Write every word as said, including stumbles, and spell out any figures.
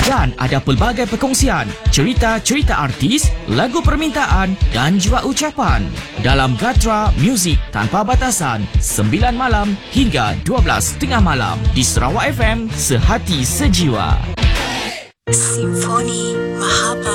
Dan ada pelbagai perkongsian, cerita-cerita artis, lagu permintaan dan juga ucapan. Dalam Gatra Muzik Tanpa Batasan, sembilan malam hingga dua belas tengah malam di Sarawak F M, sehati sejiwa. Simfoni Mahaba.